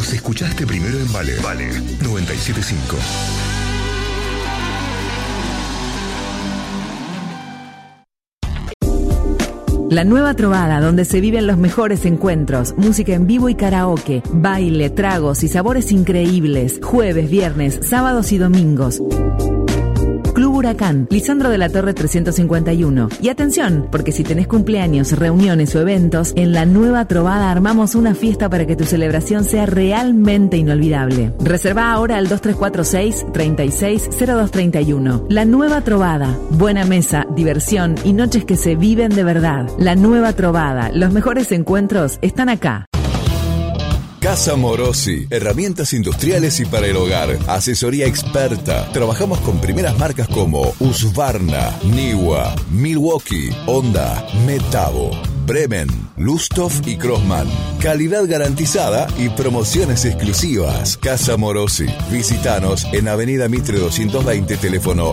Nos escuchaste primero en Vale. Vale 97.5. La Nueva Trovada, donde se viven los mejores encuentros, música en vivo y karaoke, baile, tragos y sabores increíbles, jueves, viernes, sábados y domingos. Club Huracán, Lisandro de la Torre 351. Y atención, porque si tenés cumpleaños, reuniones o eventos, en La Nueva Trovada armamos una fiesta para que tu celebración sea realmente inolvidable. Reserva ahora al 2346-360231. La Nueva Trovada, buena mesa, diversión y noches que se viven de verdad. La Nueva Trovada, los mejores encuentros están acá. Casa Morosi, herramientas industriales y para el hogar, asesoría experta. Trabajamos con primeras marcas como Husqvarna, Niwa, Milwaukee, Honda, Metabo, Bremen, Lusthof y Crossman. Calidad garantizada y promociones exclusivas. Casa Morosi. Visítanos en Avenida Mitre 220, teléfono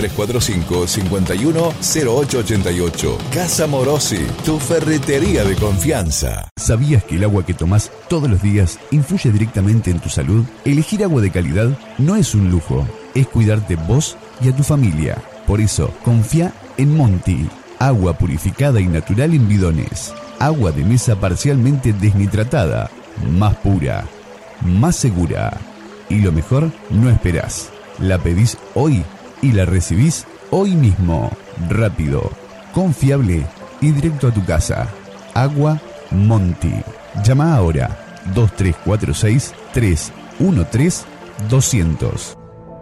2345-510888. Casa Morosi, tu ferretería de confianza. ¿Sabías que el agua que tomás todos los días influye directamente en tu salud? Elegir agua de calidad no es un lujo, es cuidarte vos y a tu familia. Por eso, confía en Monti. Agua purificada y natural en bidones. Agua de mesa parcialmente desnitratada. Más pura. Más segura. Y lo mejor, no esperás. La pedís hoy y la recibís hoy mismo. Rápido, confiable y directo a tu casa. Agua Monti. Llama ahora 2346-313-200.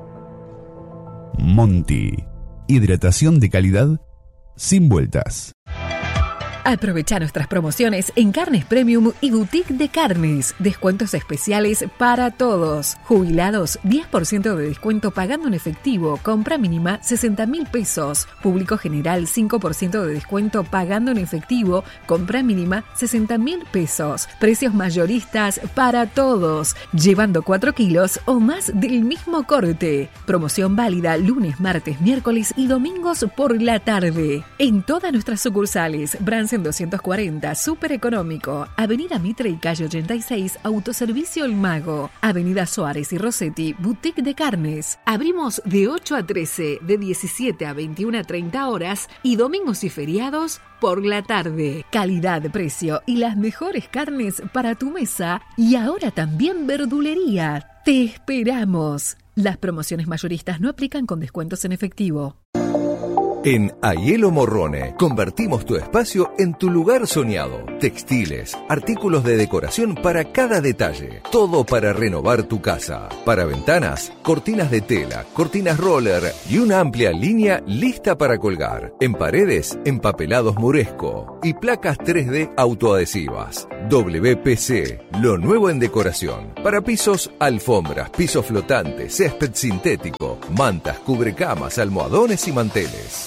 Monti. Hidratación de calidad sin vueltas. Aprovecha nuestras promociones en Carnes Premium y Boutique de Carnes. Descuentos especiales para todos. Jubilados, 10% de descuento pagando en efectivo. Compra mínima 60.000 pesos. Público general, 5% de descuento pagando en efectivo. Compra mínima 60.000 pesos. Precios mayoristas para todos. Llevando 4 kilos o más del mismo corte. Promoción válida lunes, martes, miércoles y domingos por la tarde. En todas nuestras sucursales. Bransen 240, súper económico. Avenida Mitre y calle 86, Autoservicio El Mago. Avenida Suárez y Rossetti, Boutique de Carnes. Abrimos de 8 a 13, de 17 a 21 a 30 horas y domingos y feriados por la tarde. Calidad, precio y las mejores carnes para tu mesa y ahora también verdulería. Te esperamos. Las promociones mayoristas no aplican con descuentos en efectivo. En Aiello Morrone convertimos tu espacio en tu lugar soñado. Textiles, artículos de decoración para cada detalle. Todo para renovar tu casa. Para ventanas, cortinas de tela, cortinas roller y una amplia línea lista para colgar. En paredes, empapelados Muresco y placas 3D autoadhesivas. WPC, lo nuevo en decoración. Para pisos, alfombras, pisos flotantes, césped sintético, mantas, cubrecamas, almohadones y manteles.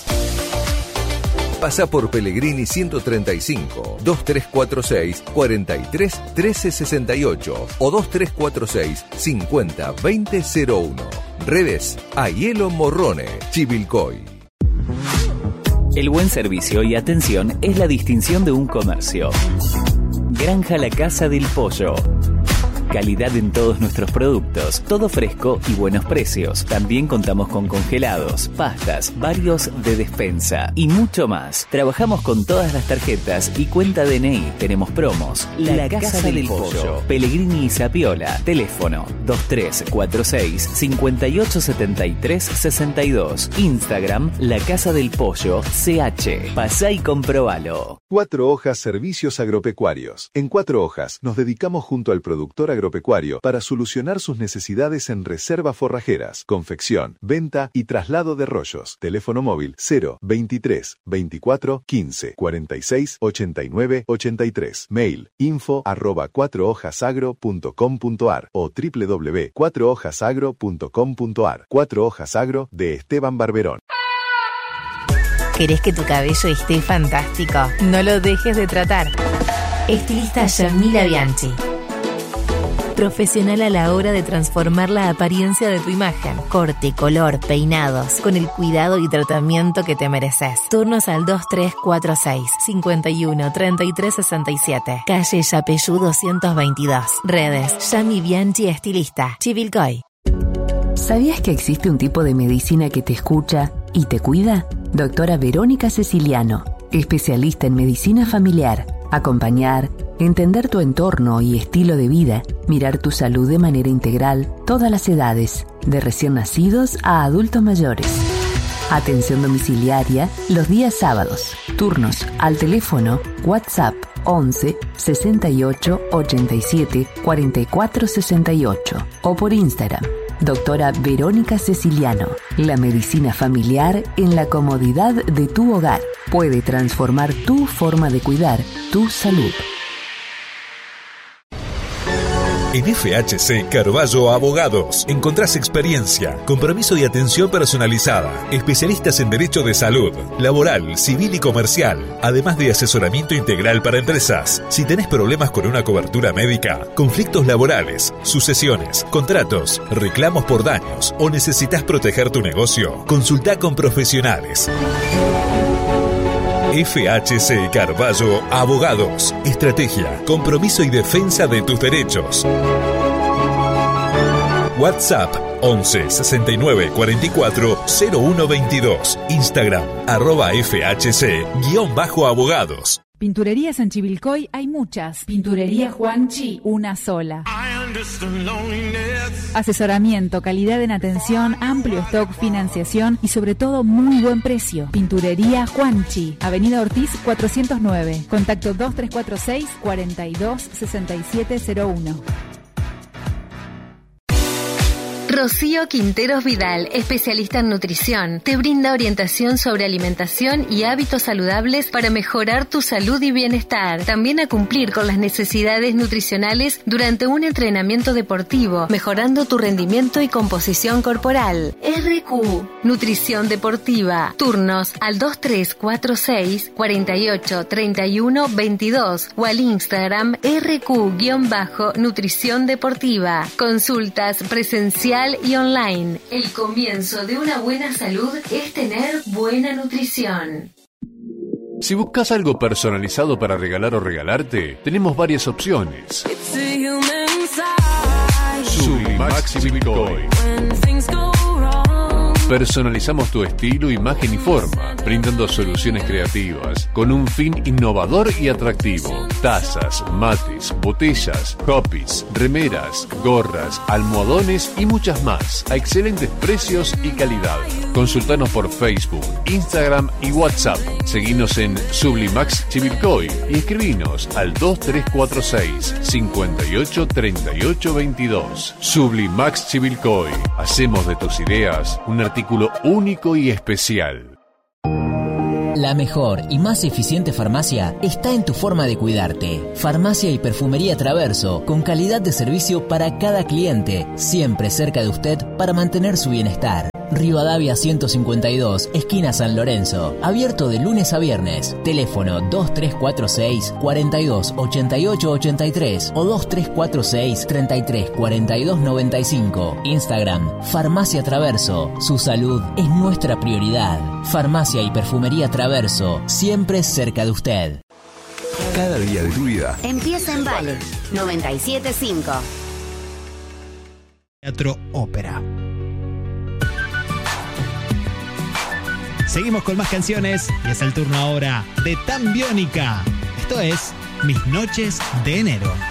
Pasa por Pellegrini 135, 2346 43 1368 o 2346 50 2001. Redes Aiello Morrone, Chivilcoy. El buen servicio y atención es la distinción de un comercio. Granja La Casa del Pollo. Calidad en todos nuestros productos, todo fresco y buenos precios. También contamos con congelados, pastas, varios de despensa y mucho más. Trabajamos con todas las tarjetas y cuenta DNI. Tenemos promos. La Casa del Pollo. Pellegrini y Zapiola. Teléfono 2346 5873 62. Instagram La Casa del Pollo CH. Pasá y comprobalo. 4 Hojas Servicios Agropecuarios. En 4 Hojas nos dedicamos junto al productor agropecuario para solucionar sus necesidades en reservas forrajeras, confección, venta y traslado de rollos. Teléfono móvil 0 23 24 15 46 89 83. Mail info@4hojasagro.com.ar o www.4hojasagro.com.ar. 4 Hojas Agro de Esteban Barberón. ¿Querés que tu cabello esté fantástico? No lo dejes de tratar. Estilista Yamila Bianchi. Profesional a la hora de transformar la apariencia de tu imagen. Corte, color, peinados, con el cuidado y tratamiento que te mereces. Turnos al 2346 51 33 67. Calle Yapeyú 222. Redes: Yami Bianchi Estilista, Chivilcoy. ¿Sabías que existe un tipo de medicina que te escucha y te cuida? Doctora Verónica Ceciliano, especialista en medicina familiar. Acompañar, entender tu entorno y estilo de vida, mirar tu salud de manera integral, todas las edades, de recién nacidos a adultos mayores. Atención domiciliaria los días sábados. Turnos al teléfono WhatsApp 11 68 87 44 68 o por Instagram. Doctora Verónica Ceciliano, la medicina familiar en la comodidad de tu hogar. Puede transformar tu forma de cuidar tu salud. En FHC Carballo Abogados encontrás experiencia, compromiso y atención personalizada, especialistas en derecho de salud, laboral, civil y comercial, además de asesoramiento integral para empresas. Si tenés problemas con una cobertura médica, conflictos laborales, sucesiones, contratos, reclamos por daños o necesitas proteger tu negocio, consultá con profesionales. FHC Carballo Abogados. Estrategia, compromiso y defensa de tus derechos. WhatsApp 11 69 44 01 22. Instagram @FHC_abogados. Pinturerías en Chivilcoy hay muchas. Pinturería Juanchi, una sola. Asesoramiento, calidad en atención, amplio stock, financiación y sobre todo muy buen precio. Pinturería Juanchi, Avenida Ortiz 409. Contacto 2346 42 6701. Rocío Quinteros Vidal, especialista en nutrición, te brinda orientación sobre alimentación y hábitos saludables para mejorar tu salud y bienestar. También a cumplir con las necesidades nutricionales durante un entrenamiento deportivo, mejorando tu rendimiento y composición corporal. RQ, Nutrición Deportiva. Turnos al 2346 48 31 22 o al Instagram RQ_Nutrición Deportiva. Consultas presenciales y online. El comienzo de una buena salud es tener buena nutrición. Si buscas algo personalizado para regalar o regalarte, tenemos varias opciones. Sublimax Chivilcoy. Personalizamos tu estilo, imagen y forma, brindando soluciones creativas con un fin innovador y atractivo. Tazas, mates, botellas, copies, remeras, gorras, almohadones y muchas más, a excelentes precios y calidad. Consultanos por Facebook, Instagram y WhatsApp. Seguinos en Sublimax Chivilcoy y escribinos al 2346 58 38 22. Sublimax Chivilcoy. Hacemos de tus ideas un artículo único y especial. La mejor y más eficiente farmacia está en tu forma de cuidarte. Farmacia y Perfumería Traverso, con calidad de servicio para cada cliente, siempre cerca de usted para mantener su bienestar. Rivadavia 152, esquina San Lorenzo. Abierto de lunes a viernes. Teléfono 2346 42 88 83 o 2346 33 42 95. Instagram Farmacia Traverso. Su salud es nuestra prioridad. Farmacia y Perfumería Traverso, siempre cerca de usted. Cada día de tu vida empieza en Vale 97.5. Teatro Ópera. Seguimos con más canciones y es el turno ahora de Tan Biónica. Esto es Mis Noches de Enero.